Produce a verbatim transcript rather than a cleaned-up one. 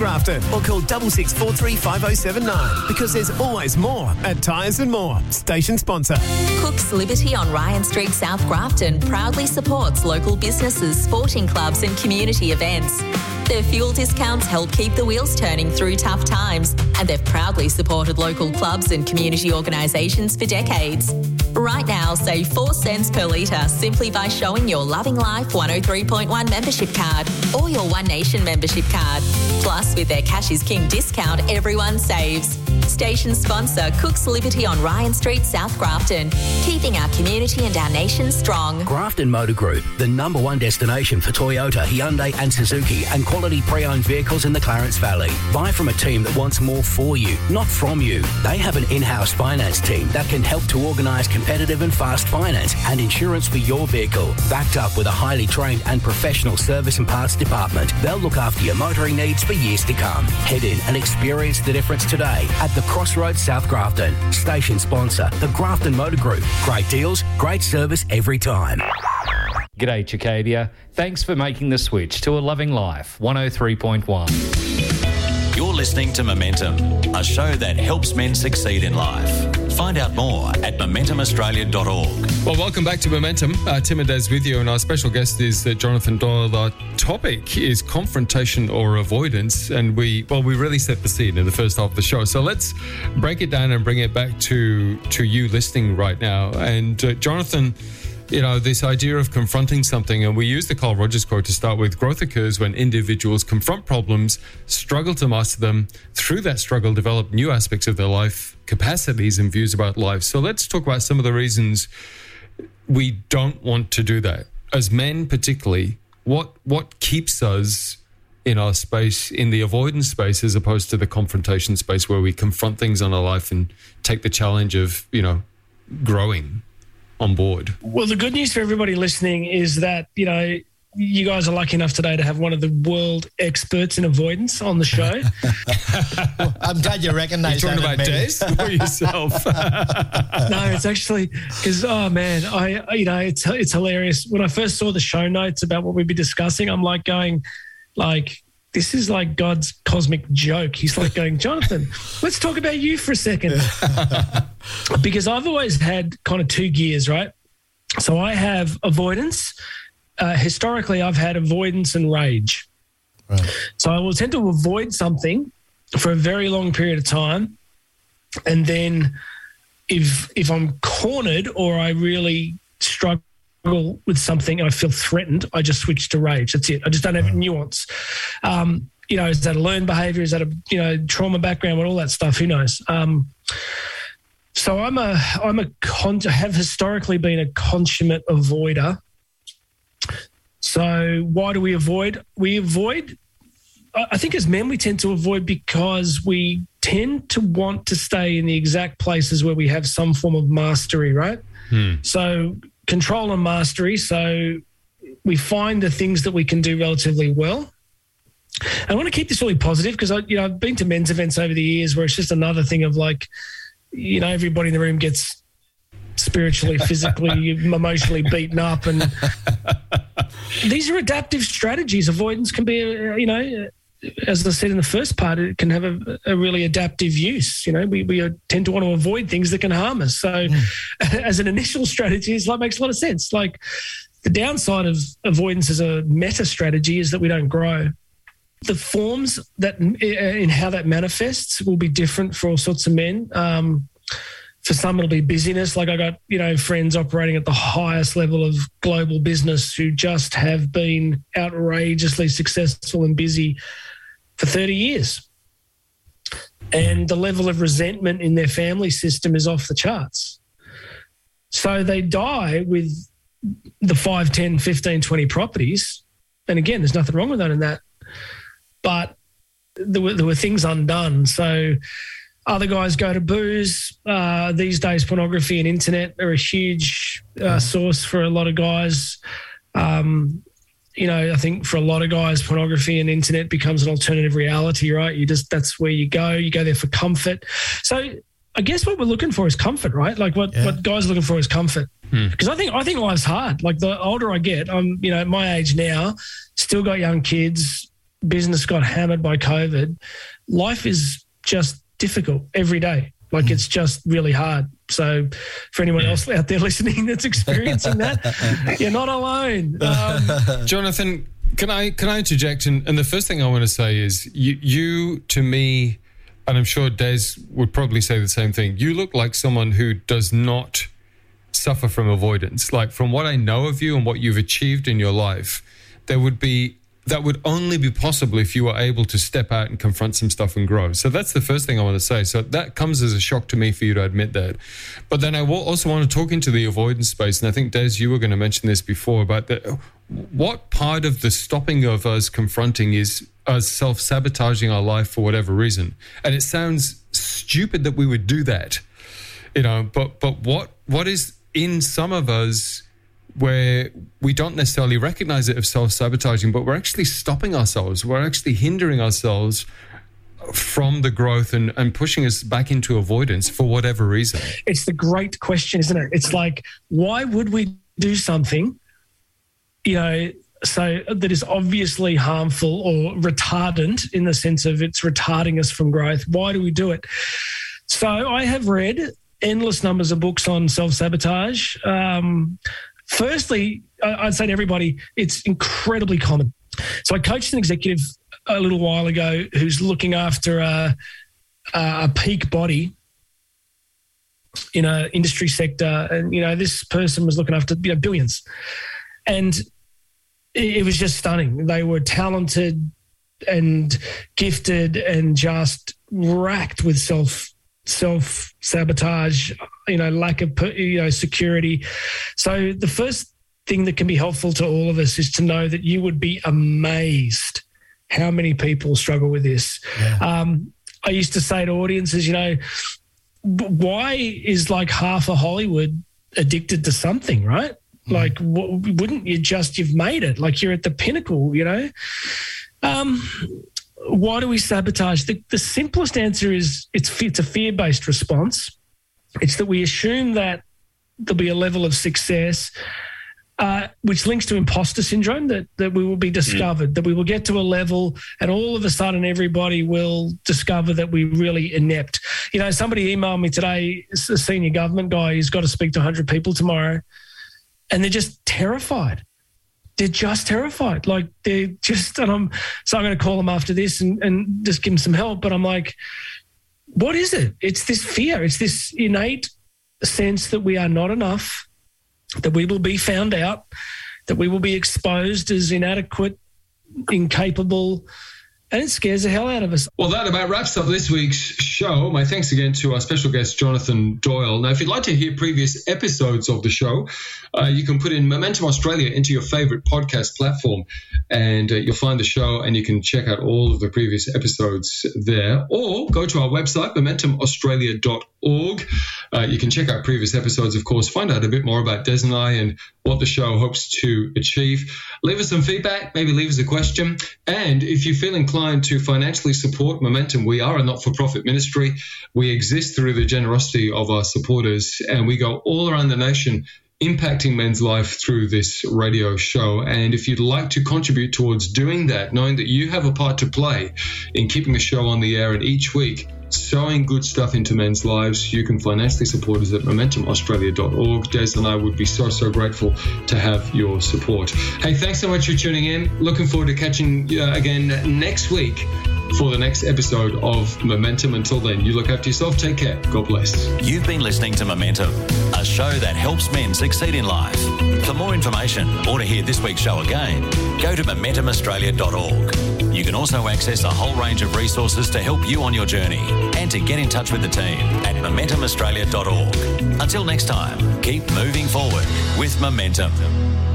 Grafton, or call double six four three five oh seven nine, because there's always more at Tyres and More, station sponsor. Cook's Liberty on Ryan Street, South Grafton proudly supports local businesses, sporting clubs and community events. Their fuel discounts help keep the wheels turning through tough times, and they've proudly supported local clubs and community organisations for decades. Right now, save four cents per litre simply by showing your Loving Life one oh three point one membership card or your One Nation membership card. Plus, with their Cash is King discount, everyone saves. Station sponsor Cook's Liberty on Ryan Street, South Grafton, keeping our community and our nation strong. Grafton Motor Group, the number one destination for Toyota, Hyundai and Suzuki and quality pre-owned vehicles in the Clarence Valley. Buy from a team that wants more for you, not from you. They have an in-house finance team that can help to organise competitive and fast finance and insurance for your vehicle. Backed up with a highly trained and professional service and parts department, they'll look after your motoring needs for years to come. Head in and experience the difference today at the Crossroads, South Grafton. Station sponsor, the Grafton Motor Group. Great deals, great service every time. G'day, Chicadia. Thanks for making the switch to a Loving Life one oh three point one. You're listening to Momentum, a show that helps men succeed in life. Find out more at momentum australia dot org. Well, welcome back to Momentum. Uh, Tim and Des with you, and our special guest is uh, Jonathan Doyle. Our topic is confrontation or avoidance, and we, well, we really set the scene in the first half of the show. So let's break it down and bring it back to, to you listening right now. And uh, Jonathan, you know, this idea of confronting something, and we use the Carl Rogers quote to start with: growth occurs when individuals confront problems, struggle to master them, through that struggle develop new aspects of their life, capacities and views about life. So let's talk about some of the reasons we don't want to do that. As men particularly, what what keeps us in our space, in the avoidance space, as opposed to the confrontation space where we confront things on our life and take the challenge of, you know, growing on board? Well, the good news for everybody listening is that, you know, you guys are lucky enough today to have one of the world experts in avoidance on the show. Well, I'm glad you recognise that. You're talking about Des or yourself? No, it's actually because, oh man, I, you know, it's it's hilarious. When I first saw the show notes about what we'd be discussing, I'm like going, like, this is like God's cosmic joke. He's like going, Jonathan, let's talk about you for a second. Because I've always had kind of two gears, right? So I have avoidance. Uh, historically, I've had avoidance and rage. Right. So I will tend to avoid something for a very long period of time. And then if if I'm cornered or I really struggle with something and I feel threatened, I just switch to rage. That's it. I just don't have nuance. Um, you know, is that a learned behaviour? Is that a, you know, trauma background and all that stuff? Who knows? Um, so I'm a, I'm a, con- have historically been a consummate avoider. So why do we avoid? We avoid, I think as men we tend to avoid because we tend to want to stay in the exact places where we have some form of mastery, right? Hmm. So control and mastery. So we find the things that we can do relatively well. I want to keep this really positive because I, you know, I've been to men's events over the years where it's just another thing of like, you know, everybody in the room gets spiritually, physically, emotionally beaten up, and these are adaptive strategies. Avoidance can be, you know, as I said in the first part, it can have a, a really adaptive use. You know, we, we tend to want to avoid things that can harm us. So mm. as an initial strategy, it's like makes a lot of sense. Like the downside of avoidance as a meta strategy is that we don't grow. The forms that in how that manifests will be different for all sorts of men. Um, for some, it'll be busyness. Like I got, you know, friends operating at the highest level of global business who just have been outrageously successful and busy for thirty years. And the level of resentment in their family system is off the charts. So they die with the five, ten, fifteen, twenty properties. And again, there's nothing wrong with that in that. But there were, there were things undone. So other guys go to booze. Uh, these days, pornography and internet are a huge uh, source for a lot of guys. Um, you know, I think for a lot of guys, pornography and internet becomes an alternative reality, right? You just, that's where you go. You go there for comfort. So I guess what we're looking for is comfort, right? Like what, yeah. what guys are looking for is comfort. Because hmm. I think I think life's hard. Like the older I get, I'm, you know, at my age now, still got young kids, business got hammered by COVID, life is just difficult every day. Like it's just really hard. So for anyone else out there listening that's experiencing that, you're not alone. Um, Jonathan, can I can I interject? And, and the first thing I want to say is you, you, to me, and I'm sure Des would probably say the same thing, you look like someone who does not suffer from avoidance. Like from what I know of you and what you've achieved in your life, there would be that would only be possible if you were able to step out and confront some stuff and grow. So that's the first thing I want to say. So that comes as a shock to me for you to admit that. But then I also want to talk into the avoidance space. And I think, Des, you were going to mention this before about the, what part of the stopping of us confronting is us self-sabotaging our life for whatever reason. And it sounds stupid that we would do that, you know, but but what what is in some of us where we don't necessarily recognize it as self-sabotaging, but we're actually stopping ourselves. We're actually hindering ourselves from the growth and, and pushing us back into avoidance for whatever reason. It's the great question, isn't it? It's like, why would we do something, you know, so that is obviously harmful or retardant in the sense of it's retarding us from growth? Why do we do it? So I have read endless numbers of books on self-sabotage. Um, Firstly, I'd say to everybody, it's incredibly common. So I coached an executive a little while ago who's looking after a, a peak body in an industry sector. And, you know, this person was looking after, you know, billions. And it was just stunning. They were talented and gifted and just racked with self self-sabotage, you know, lack of, you know, security. So the first thing that can be helpful to all of us is to know that you would be amazed how many people struggle with this. Yeah. Um, I used to say to audiences, you know, why is like half of Hollywood addicted to something, right? Mm. Like, w- wouldn't you just, you've made it, like you're at the pinnacle, you know? Um, Why do we sabotage? The, the simplest answer is it's, it's a fear-based response. It's that we assume that there'll be a level of success, uh, which links to imposter syndrome, that, that we will be discovered, mm. that we will get to a level and all of a sudden everybody will discover that we're really inept. You know, somebody emailed me today, a senior government guy who's got to speak to one hundred people tomorrow, and they're just terrified. They're just terrified. Like they're just, and I'm, so I'm going to call them after this and, and just give them some help. But I'm like, what is it? It's this fear. It's this innate sense that we are not enough, that we will be found out, that we will be exposed as inadequate, incapable, and it scares the hell out of us. Well, that about wraps up this week's show. My thanks again to our special guest, Jonathan Doyle. Now, if you'd like to hear previous episodes of the show, uh, you can put in Momentum Australia into your favourite podcast platform, and uh, you'll find the show and you can check out all of the previous episodes there. Or go to our website, momentum australia dot org. Uh, you can check out previous episodes, of course, find out a bit more about Des and I and what the show hopes to achieve. Leave us some feedback, maybe leave us a question. And if you feel inclined to financially support Momentum, we are a not-for-profit ministry. We exist through the generosity of our supporters, and we go all around the nation impacting men's life through this radio show. And if you'd like to contribute towards doing that, knowing that you have a part to play in keeping the show on the air and each week sowing good stuff into men's lives, you can financially support us at momentum australia dot org. Des and I would be so, so grateful to have your support. Hey, thanks so much for tuning in. Looking forward to catching you again next week for the next episode of Momentum. Until then, you look after yourself. Take care. God bless. You've been listening to Momentum, a show that helps men succeed in life. For more information or to hear this week's show again, go to momentum australia dot org. You can also access a whole range of resources to help you on your journey and to get in touch with the team at momentum australia dot org. Until next time, keep moving forward with Momentum.